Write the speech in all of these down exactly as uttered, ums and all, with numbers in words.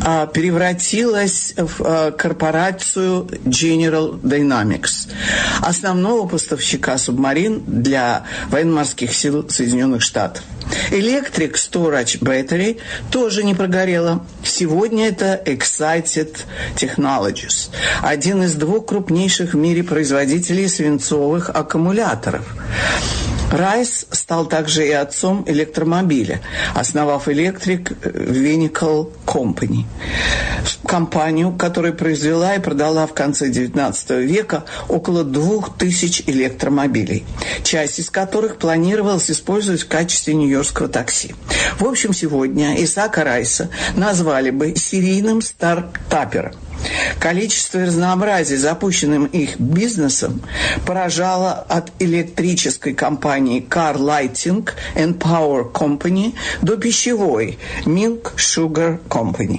превратилась в корпорацию General Dynamics, основного поставщика субмарин для военно-морских сил Соединенных Штатов. Electric Storage Battery тоже не прогорела. Сегодня это Excited Technologies, один из двух крупнейших в мире производителей свинцовых аккумуляторов. Райс стал также и отцом электромобиля, основав Electric Vehicle Company, компанию, которая произвела и продала в конце девятнадцатого века около двух тысяч электромобилей, часть из которых планировалось использовать в качестве нью-йоркского такси. В общем, сегодня Исаака Райса назвали бы серийным стартапером. Количество и разнообразие запущенным их бизнесом поражало от электрической компании Car Lighting and Power Company до пищевой Milk Sugar Company.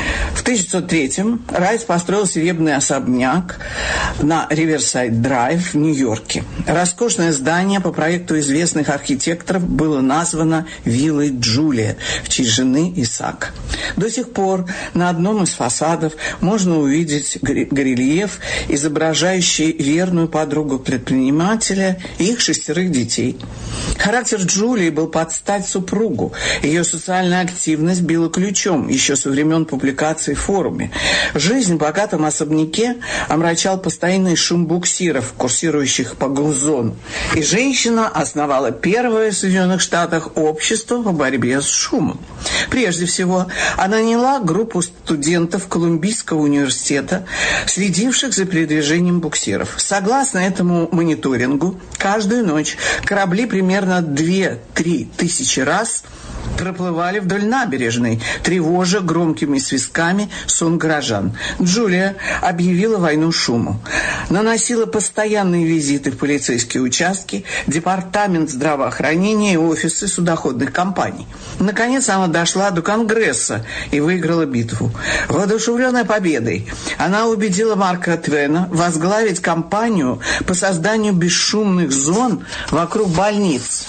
В тысяча девятьсот третьем Райс построил серебряный особняк на Риверсайд-драйв в Нью-Йорке. Роскошное здание по проекту известных архитекторов было названо «Виллой Джулия» в честь жены Исаака. До сих пор на одном из фасадов можно увидеть горельеф, изображающий верную подругу предпринимателя и их шестерых детей. Характер Джулии был под стать супругу. Ее социальная активность била ключом еще со времен публикаций в форуме. Жизнь в богатом особняке омрачал постоянный шум буксиров, курсирующих по груззону. И женщина основала первое в Соединенных Штатах общество по борьбе с шумом. Прежде всего, она наняла группу студентов Колумбийского университета, следивших за передвижением буксиров. Согласно этому мониторингу, каждую ночь корабли примерно две-три тысячи раз проплывали вдоль набережной, тревожа громкими свистками сон горожан. Джулия объявила войну шуму. Наносила постоянные визиты в полицейские участки, департамент здравоохранения и офисы судоходных компаний. Наконец она дошла до Конгресса и выиграла битву. Воодушевленная победой, она убедила Марка Твена возглавить кампанию по созданию бесшумных зон вокруг больниц.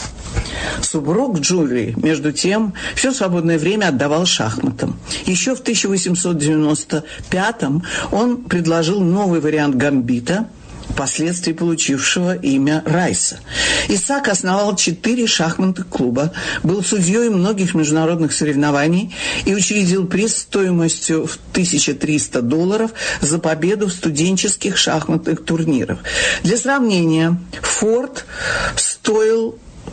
Супруг Джулии, между тем, все свободное время отдавал шахматам. Еще в тысяча восемьсот девяносто пятом он предложил новый вариант гамбита, впоследствии получившего имя Райса. Исаак основал четыре шахматных клуба, был судьей многих международных соревнований и учредил приз стоимостью в тысячу триста долларов за победу в студенческих шахматных турнирах. Для сравнения, Форд стоил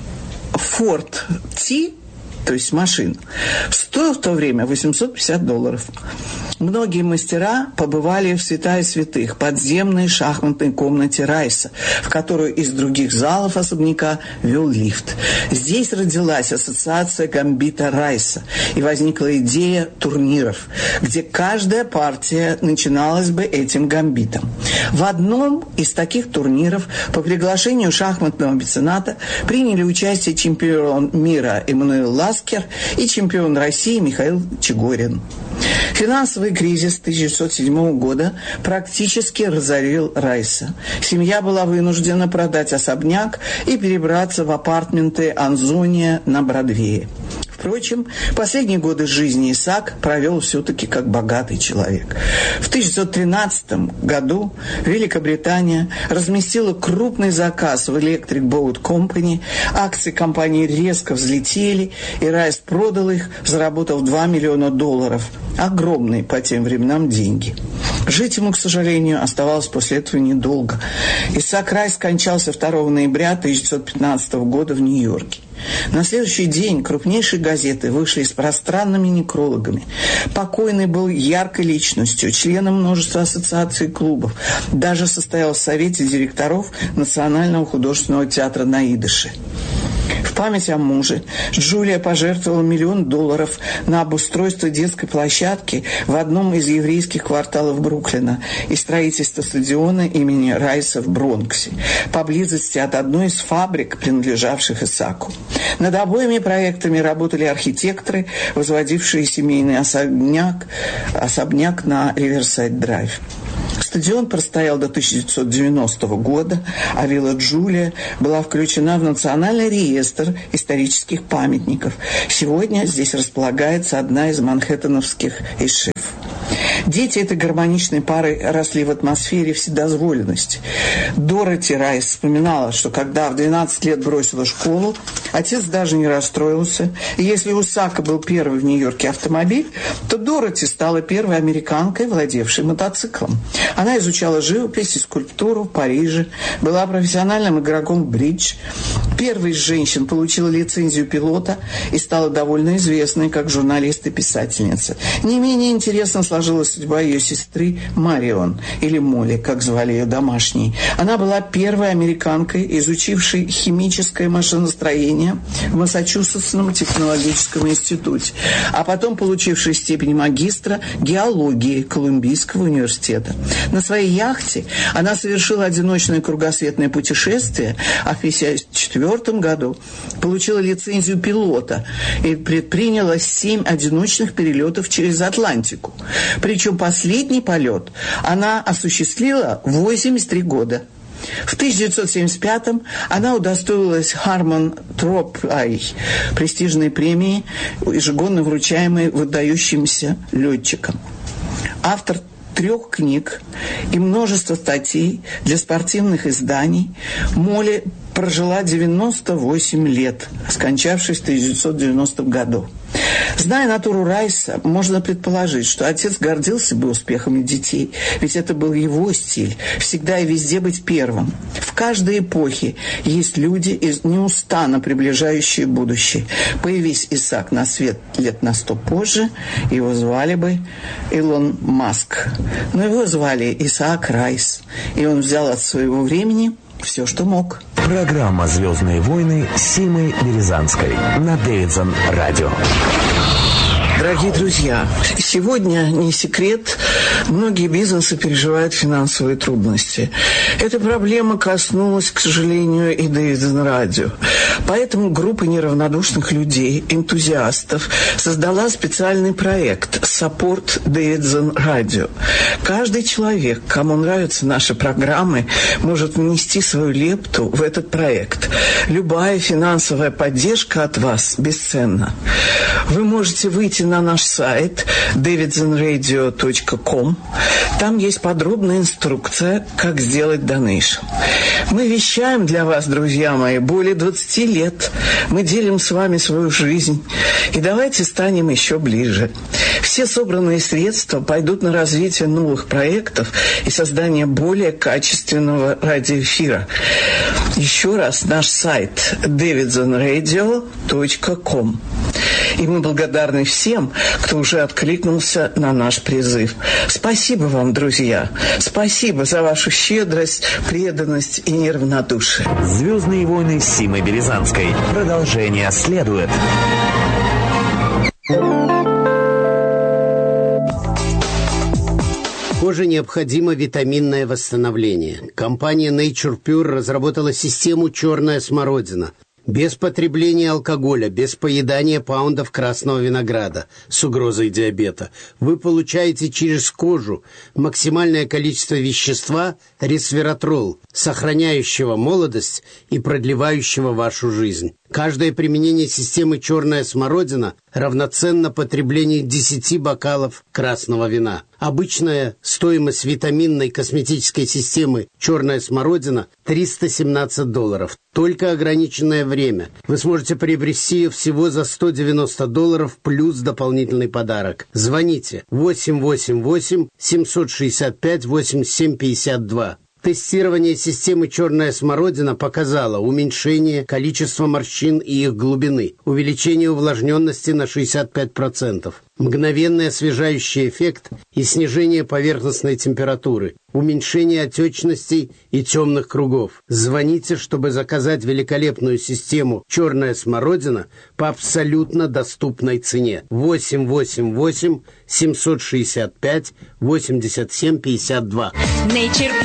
Форд Ти, то есть машин, стоил в то время восемьсот пятьдесят долларов. Многие мастера побывали в святая святых, подземной шахматной комнате Райса, в которую из других залов особняка вел лифт. Здесь родилась ассоциация гамбита Райса, и возникла идея турниров, где каждая партия начиналась бы этим гамбитом. В одном из таких турниров по приглашению шахматного мецената приняли участие чемпион мира Эммануил Ласкер и чемпион России Михаил Чигорин. Финансовый кризис тысяча девятьсот седьмого года практически разорил Райса. Семья была вынуждена продать особняк и перебраться в апартменты Анзония на Бродвее. Впрочем, последние годы жизни Исаак провел все-таки как богатый человек. В тысяча девятьсот тринадцатом году Великобритания разместила крупный заказ в Electric Boat Company, акции компании резко взлетели, и Райс продал их, заработав два миллиона долларов. Огромные по тем временам деньги. Жить ему, к сожалению, оставалось после этого недолго. Исаак Райс скончался второго ноября тысяча девятьсот пятнадцатого года в Нью-Йорке. На следующий день крупнейшие газеты вышли с пространными некрологами. Покойный был яркой личностью, членом множества ассоциаций и клубов. Даже состоял в совете директоров Национального художественного театра на идыше. В память о муже Джулия пожертвовала миллион долларов на обустройство детской площадки в одном из еврейских кварталов Бруклина и строительство стадиона имени Райса в Бронксе, поблизости от одной из фабрик, принадлежавших Исааку. Над обоими проектами работали архитекторы, возводившие семейный особняк, особняк на Риверсайд-драйв. Стадион простоял до тысяча девятьсот девяностого года, а вилла Джулия была включена в Национальный реестр исторических памятников. Сегодня здесь располагается одна из манхэттеновских ишив. Дети этой гармоничной пары росли в атмосфере вседозволенности. Дороти Райс вспоминала, что когда в двенадцать лет бросила школу, отец даже не расстроился. И если у Сака был первый в Нью-Йорке автомобиль, то Дороти стала первой американкой, владевшей мотоциклом. Она изучала живопись и скульптуру в Париже, была профессиональным игроком в бридж. Первой из женщин получила лицензию пилота и стала довольно известной как журналист и писательница. Не менее интересно сложилась судьба ее сестры Марион, или Молли, как звали ее домашние. Она была первой американкой, изучившей химическое машиностроение в Массачусетском технологическом институте, а потом получившей степень магистра геологии Колумбийского университета. На своей яхте она совершила одиночное кругосветное путешествие, а в тысяча девятьсот пятьдесят четвёртом году получила лицензию пилота и предприняла семь одиночных перелетов через Атлантику. Причем последний полет она осуществила в восемьдесят три года. В тысяча девятьсот семьдесят пятом она удостоилась Harmon Trophy, престижной премии, ежегодно вручаемой выдающимся летчикам. Автор трех книг и множество статей для спортивных изданий, Молли прожила девяносто восемь лет, скончавшись в тысяча девятьсот девяностом году. Зная натуру Райса, можно предположить, что отец гордился бы успехами детей, ведь это был его стиль – всегда и везде быть первым. В каждой эпохе есть люди, неустанно приближающие будущее. Появись Исаак на свет лет на сто позже, его звали бы Илон Маск. Но его звали Исаак Райс, и он взял от своего времени все, что мог. Программа «Звездные войны» с Симой Березанской на Дэвидсон радио. Дорогие друзья, сегодня, не секрет, многие бизнесы переживают финансовые трудности. Эта проблема коснулась, к сожалению, и Дэвидсон радио. Поэтому группа неравнодушных людей, энтузиастов, создала специальный проект «Support Дэвидсон радио». Каждый человек, кому нравятся наши программы, может внести свою лепту в этот проект. Любая финансовая поддержка от вас бесценна. Вы можете выйти на наш сайт дэвидсон радио точка ком. Там есть подробная инструкция, как сделать донейшн. Мы вещаем для вас, друзья мои, более двадцати лет. Мы делим с вами свою жизнь. И давайте станем еще ближе. Все собранные средства пойдут на развитие новых проектов и создание более качественного радиоэфира. Еще раз, наш сайт дэвидсон радио точка ком. И мы благодарны всем, кто уже откликнулся на наш призыв. Спасибо вам, друзья. Спасибо за вашу щедрость, преданность и неравнодушие. «Звездные войны» с Симой Березанской. Продолжение следует. Коже необходимо витаминное восстановление. Компания Nature Pure разработала систему «Черная смородина». Без потребления алкоголя, без поедания паундов красного винограда с угрозой диабета вы получаете через кожу максимальное количество вещества ресвератрол, сохраняющего молодость и продлевающего вашу жизнь. Каждое применение системы «Черная смородина» равноценно потреблению десяти бокалов красного вина. Обычная стоимость витаминной косметической системы «Черная смородина» – триста семнадцать долларов. Только ограниченное время. Вы сможете приобрести ее всего за сто девяносто долларов плюс дополнительный подарок. Звоните восемь восемь восемь семь шесть пять восемьдесят семь пятьдесят два. Тестирование системы «Черная смородина» показало уменьшение количества морщин и их глубины, увеличение увлажненности на шестьдесят пять процентов, мгновенный освежающий эффект и снижение поверхностной температуры, уменьшение отечностей и темных кругов. Звоните, чтобы заказать великолепную систему «Черная смородина» по абсолютно доступной цене. восемь восемь восемь семь шесть пять восемьдесят семь пятьдесят два. Nature